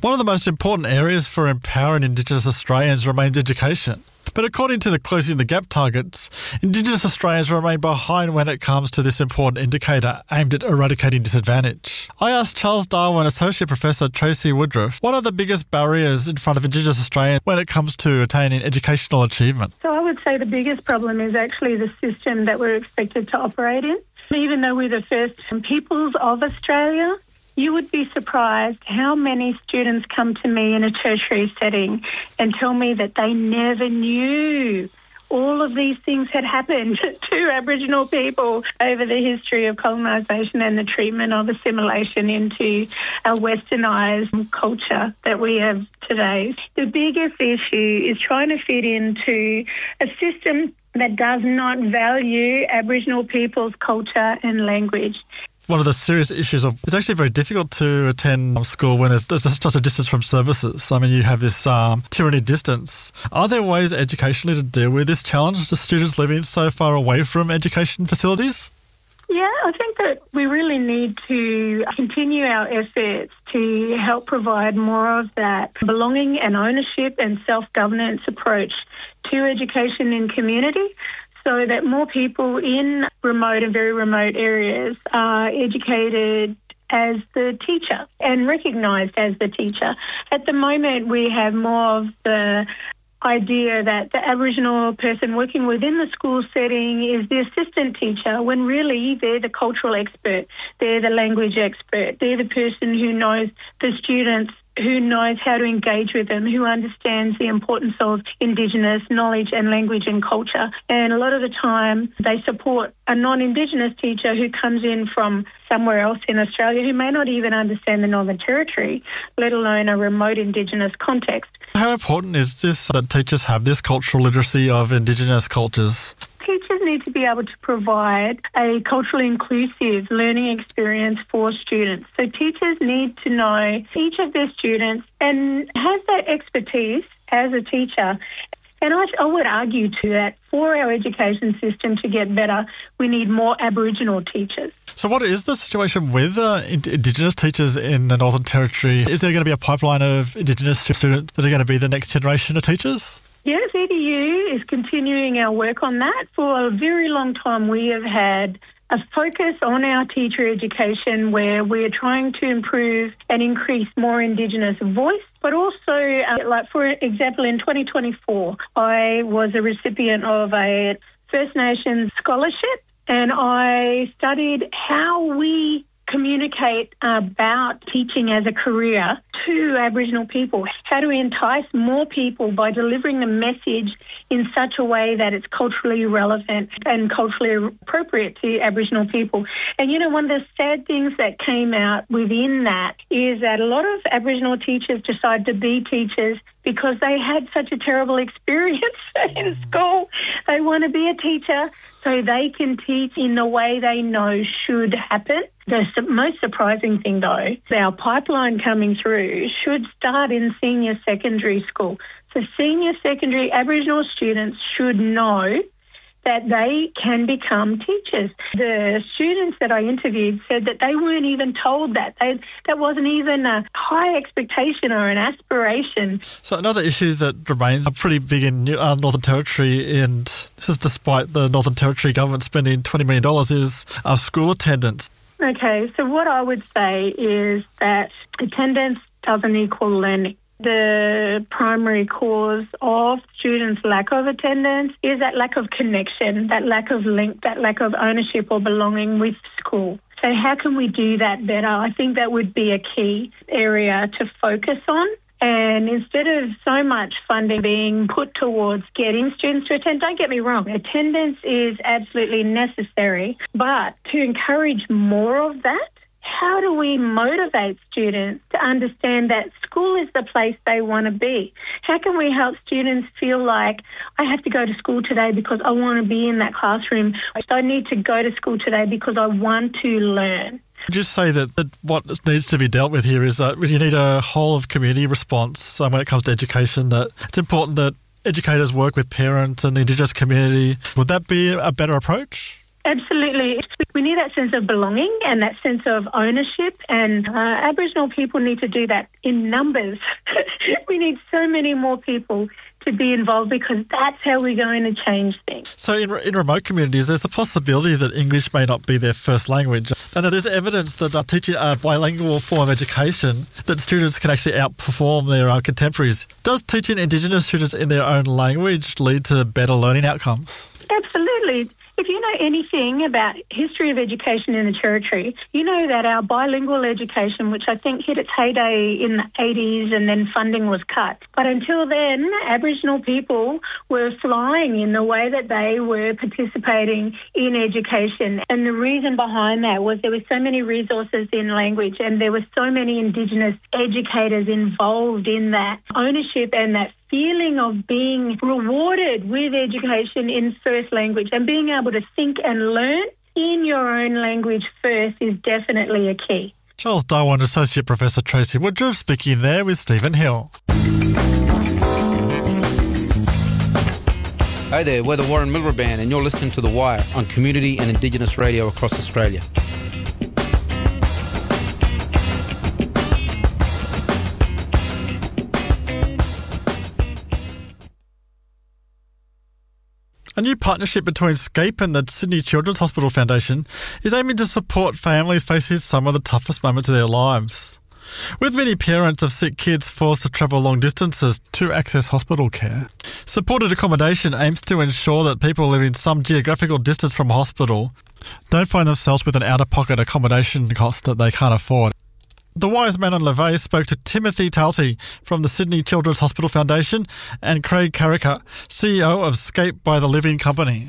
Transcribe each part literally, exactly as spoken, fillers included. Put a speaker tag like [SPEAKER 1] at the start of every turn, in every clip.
[SPEAKER 1] One of the most important areas for empowering Indigenous Australians remains education. But according to the Closing the Gap targets, Indigenous Australians remain behind when it comes to this important indicator aimed at eradicating disadvantage. I asked Charles Darwin Associate Professor Tracy Woodruff, what are the biggest barriers in front of Indigenous Australians when it comes to attaining educational achievement?
[SPEAKER 2] So I would say the biggest problem is actually the system that we're expected to operate in. Even though we're the first peoples of Australia, you would be surprised how many students come to me in a tertiary setting and tell me that they never knew all of these things had happened to Aboriginal people over the history of colonisation and the treatment of assimilation into our westernised culture that we have today. The biggest issue is trying to fit into a system that does not value Aboriginal people's culture and language.
[SPEAKER 1] One of the serious issues of it's actually very difficult to attend school when there's, there's such a distance from services. I mean, you have this um, tyranny distance. Are there ways educationally to deal with this challenge to students living so far away from education facilities?
[SPEAKER 2] Yeah, I think that we really need to continue our efforts to help provide more of that belonging and ownership and self-governance approach to education in community, so that more people in remote and very remote areas are educated as the teacher and recognised as the teacher. At the moment, we have more of the idea that the Aboriginal person working within the school setting is the assistant teacher, when really they're the cultural expert, they're the language expert, they're the person who knows the students, who knows how to engage with them, who understands the importance of Indigenous knowledge and language and culture. And a lot of the time they support a non-Indigenous teacher who comes in from somewhere else in Australia who may not even understand the Northern Territory, let alone a remote Indigenous context.
[SPEAKER 1] How important is this that teachers have this cultural literacy of Indigenous cultures?
[SPEAKER 2] Teachers need to be able to provide a culturally inclusive learning experience for students. So teachers need to know each of their students and have that expertise as a teacher. And I, I would argue to that for our education system to get better, we need more Aboriginal teachers.
[SPEAKER 1] So what is the situation with uh, Indigenous teachers in the Northern Territory? Is there going to be a pipeline of Indigenous students that are going to be the next generation of teachers?
[SPEAKER 2] Yes, E D U is continuing our work on that. For a very long time, we have had a focus on our teacher education where we're trying to improve and increase more Indigenous voice, but also, uh, like for example, in twenty twenty-four, I was a recipient of a First Nations scholarship, and I studied how we communicate about teaching as a career to Aboriginal people. How do we entice more people by delivering the message in such a way that it's culturally relevant and culturally appropriate to Aboriginal people? And, you know, one of the sad things that came out within that is that a lot of Aboriginal teachers decide to be teachers because they had such a terrible experience in school. They want to be a teacher so they can teach in the way they know should happen. The most surprising thing, though, our pipeline coming through should start in senior secondary school. So senior secondary Aboriginal students should know that they can become teachers. The students that I interviewed said that they weren't even told that. They, that wasn't even a high expectation or an aspiration.
[SPEAKER 1] So another issue that remains pretty big in uh, Northern Territory, and this is despite the Northern Territory government spending twenty million dollars, is uh, school attendance.
[SPEAKER 2] Okay, so what I would say is that attendance doesn't equal learning. The primary cause of students' lack of attendance is that lack of connection, that lack of link, that lack of ownership or belonging with school. So how can we do that better? I think that would be a key area to focus on. And instead of so much funding being put towards getting students to attend, don't get me wrong, attendance is absolutely necessary. But to encourage more of that, how do we motivate students to understand that school is the place they want to be? How can we help students feel like, I have to go to school today because I want to be in that classroom. I need to go to school today because I want to learn.
[SPEAKER 1] Just say that, that what needs to be dealt with here is that you need a whole of community response um, when it comes to education, that it's important that educators work with parents and the Indigenous community. Would that be a better approach?
[SPEAKER 2] Absolutely. We need that sense of belonging and that sense of ownership, and uh, Aboriginal people need to do that in numbers. We need so many more people to be involved, because that's how we're going to change things.
[SPEAKER 1] So in, in remote communities, there's a possibility that English may not be their first language. And there's evidence that uh, teaching a bilingual form of education, that students can actually outperform their uh, contemporaries. Does teaching Indigenous students in their own language lead to better learning outcomes?
[SPEAKER 2] Absolutely. If you know anything about history of education in the Territory, you know that our bilingual education, which I think hit its heyday in the eighties and then funding was cut. But until then, Aboriginal people were flying in the way that they were participating in education. And the reason behind that was there were so many resources in language, and there were so many Indigenous educators involved in that ownership and that feeling of being rewarded with education in first language, and being able to think and learn in your own language first is definitely a key.
[SPEAKER 1] Charles Darwin Associate Professor Tracy Woodruff speaking there with Stephen Hill.
[SPEAKER 3] Hey there, we're the Warren Miller Band, and you're listening to The Wire on Community and Indigenous radio across Australia.
[SPEAKER 1] A new partnership between SCAPE and the Sydney Children's Hospital Foundation is aiming to support families facing some of the toughest moments of their lives. With many parents of sick kids forced to travel long distances to access hospital care, supported accommodation aims to ensure that people living some geographical distance from a hospital don't find themselves with an out-of-pocket accommodation cost that they can't afford. The Wire's Manon LeVay spoke to Timothy Talty from the Sydney Children's Hospital Foundation and Craig Carricker, C E O of SCAPE by the Living Company.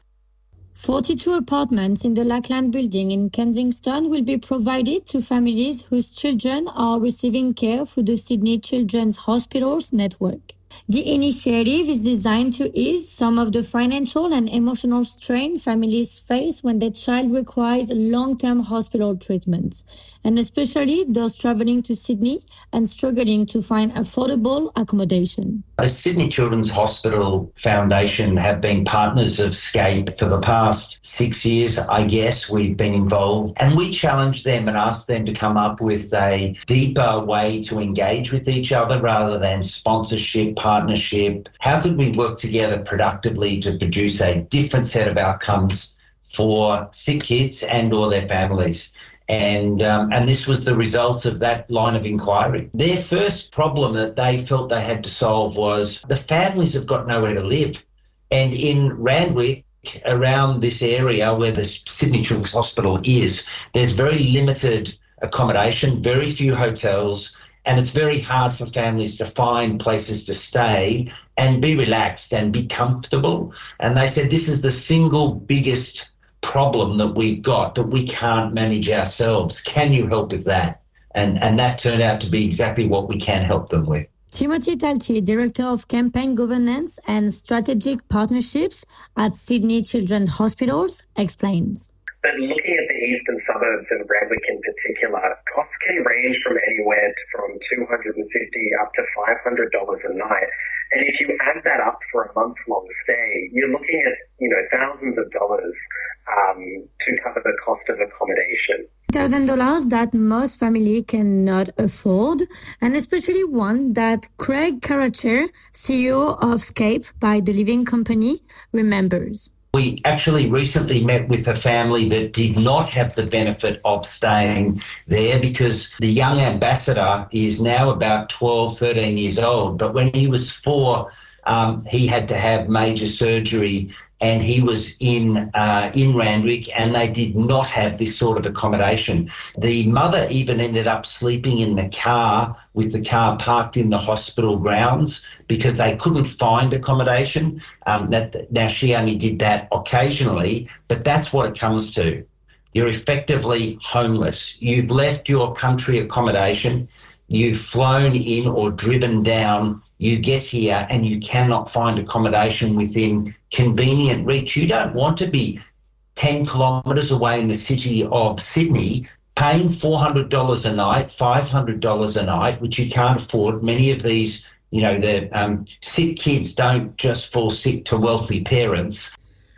[SPEAKER 4] forty-two apartments in the Lackland building in Kensington will be provided to families whose children are receiving care through the Sydney Children's Hospitals network. The initiative is designed to ease some of the financial and emotional strain families face when their child requires long-term hospital treatment, and especially those travelling to Sydney and struggling to find affordable accommodation.
[SPEAKER 5] The Sydney Children's Hospital Foundation have been partners of SCAPE for the past six years, I guess. We've been involved, and we challenged them and asked them to come up with a deeper way to engage with each other rather than sponsorship, partnership. How could we work together productively to produce a different set of outcomes for sick kids and or their families? And um, and this was the result of that line of inquiry. Their first problem that they felt they had to solve was the families have got nowhere to live. And in Randwick, around this area where the Sydney Children's Hospital is, there's very limited accommodation, very few hotels, and it's very hard for families to find places to stay and be relaxed and be comfortable. And they said this is the single biggest problem that we've got, that we can't manage ourselves. Can you help with that? And and that turned out to be exactly what we can help them with.
[SPEAKER 4] Timothy Talty, Director of Campaign Governance and Strategic Partnerships at Sydney Children's Hospitals, explains.
[SPEAKER 6] But looking at the eastern suburbs and Randwick in particular, costs can range from anywhere from two hundred fifty dollars up to five hundred dollars a night. And if you add that up for a month-long stay, you're looking at, you know, thousands of dollars um, to cover the cost of accommodation.
[SPEAKER 4] one thousand dollars that most families cannot afford, and especially one that Craig Carricker, C E O of SCAPE by the Living Company, remembers.
[SPEAKER 5] We actually recently met with a family that did not have the benefit of staying there because the young ambassador is now about twelve, thirteen years old. But when he was four, um, he had to have major surgery, and he was in uh, in Randwick, and they did not have this sort of accommodation. The mother even ended up sleeping in the car with the car parked in the hospital grounds because they couldn't find accommodation. Um, that, now, she only did that occasionally, but that's what it comes to. You're effectively homeless. You've left your country accommodation. You've flown in or driven down. You get here and you cannot find accommodation within convenient reach. You don't want to be ten kilometres away in the city of Sydney paying four hundred dollars a night, five hundred dollars a night, which you can't afford. Many of these, you know, the um, sick kids don't just fall sick to wealthy parents.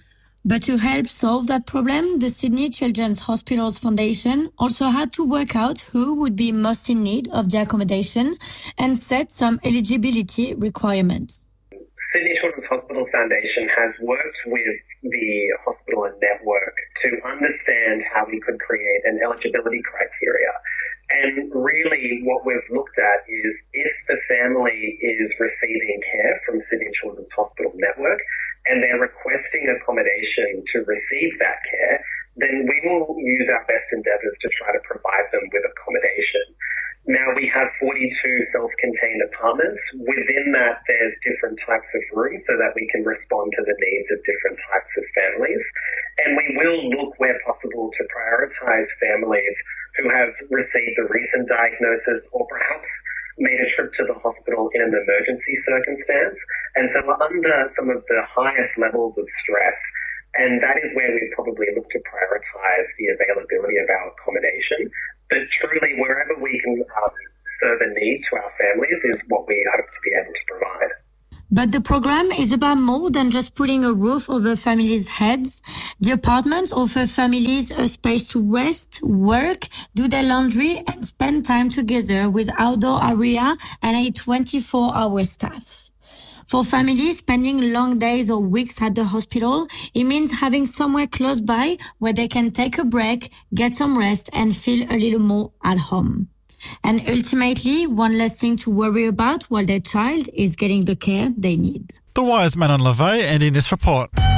[SPEAKER 4] But to help solve that problem, the Sydney Children's Hospitals Foundation also had to work out who would be most in need of the accommodation and set some eligibility requirements.
[SPEAKER 6] Sydney Children's Hospital Foundation has worked with the hospital and network to understand how we could create an eligibility criteria. And really what we've looked at is if the family is receiving care from Sydney Children's Hospital Network and they're requesting accommodation to receive that care, then we will use our best endeavours to try to provide them with accommodation. Now we have forty-two self-contained apartments. Within that, there's different types of rooms so that we can respond to the needs of different types of families. And we will look where possible to prioritise families who have received a recent diagnosis or perhaps made a trip to the hospital in an emergency circumstance. And so we're under some of the highest levels of stress. And that is where we probably look to prioritise the availability of our accommodation. But truly, wherever we can um, serve a need to our families is what we hope to be able to provide.
[SPEAKER 4] But the program is about more than just putting a roof over families' heads. The apartments offer families a space to rest, work, do their laundry, and spend time together with outdoor area and a twenty-four hour staff. For families spending long days or weeks at the hospital, it means having somewhere close by where they can take a break, get some rest, and feel a little more at home. And ultimately, one less thing to worry about while their child is getting the care they need.
[SPEAKER 1] The Wire's Manon LeVay ending this report.